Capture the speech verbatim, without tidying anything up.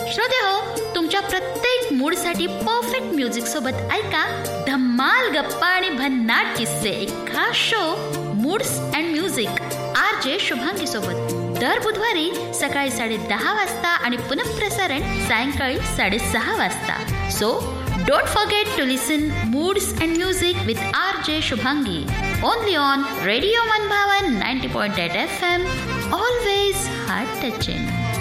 श्रोते हो, तुमच्या प्रत्येक मूडसाठी परफेक्ट म्युझिक सोबत ऐका धम्माल गप्पा आणि भन्नाट किस्से. एक खास show moods and music R J Shubhangi सोबत दर बुधवारी सकाळी साडे दहा वाजता आणि पुनःप्रसारण सायंकाळी साडेसहा वाजता. So don't forget to listen moods and music with R J Shubhangi only on radio मनभावन ninety point eight F M. Always heart touching.